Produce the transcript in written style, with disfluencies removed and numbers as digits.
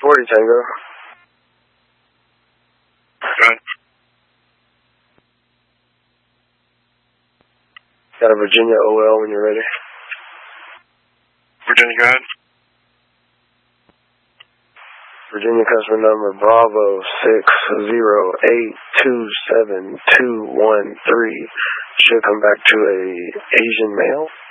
40 Tango. Okay. Got a Virginia OL when you're ready. Virginia, go ahead. Virginia customer number Bravo 608272213. Should come back to a Asian male.